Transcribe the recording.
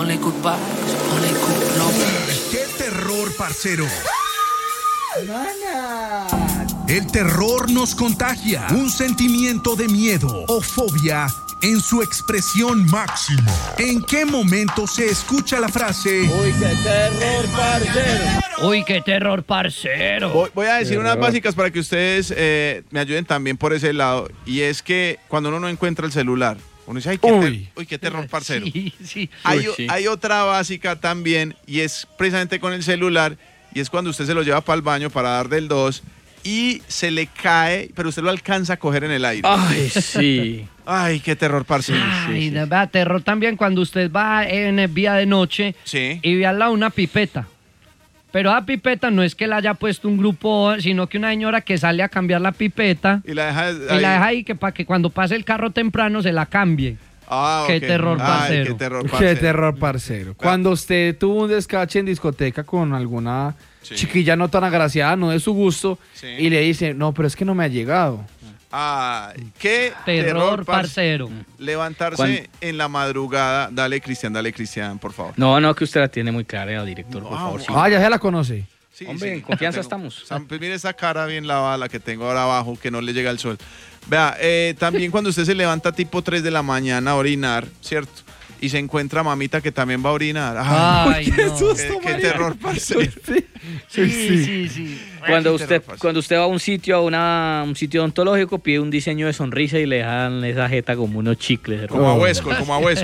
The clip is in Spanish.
only good vibes, only good lovers. ¡Qué terror, parcero! El terror nos contagia. Un sentimiento de miedo o fobia en su expresión máxima. ¿En qué momento se escucha la frase? Uy, qué terror, parcero. Uy, qué terror, parcero. Voy a decir unas básicas para que ustedes me ayuden también por ese lado. Y es que cuando uno no encuentra el celular, uno dice, ay, qué terror, parcero. Sí, sí. Hay otra básica también, y es precisamente con el celular, y es cuando usted se lo lleva para el baño para dar del 2 y se le cae, pero usted lo alcanza a coger en el aire. Ay, sí. Ay, qué terror, parcero. Ay, vea, terror también cuando usted va en vía de noche y ve al lado una pipeta. Pero esa pipeta no es que la haya puesto un grupo, sino que una señora que sale a cambiar la pipeta Y la deja y la deja ahí que para que cuando pase el carro temprano se la cambie. Qué terror, parcero. Qué terror, Qué parcero. terror, parcero. Cuando usted tuvo un descache en discoteca con alguna chiquilla no tan agraciada, no de su gusto, y le dice, no, pero es que no me ha llegado. Ay, qué Terror, parcero. Levantarse en la madrugada. Dale, Cristian, por favor. No, que usted la tiene muy clara, director, por favor. Sí. Ah, ya se la conoce. Sí, Hombre, en confianza estamos. Pues mire esa cara bien lavada, la que tengo ahora abajo, que no le llega el sol. Vea, también cuando usted se levanta tipo 3 de la mañana a orinar, ¿cierto? Y se encuentra mamita que también va a orinar. Ay, no. Qué terror, parcero. Sí. Cuando usted va a un sitio, un sitio odontológico, pide un diseño de sonrisa y le dejan esa jeta como unos chicles. Como a Huesco,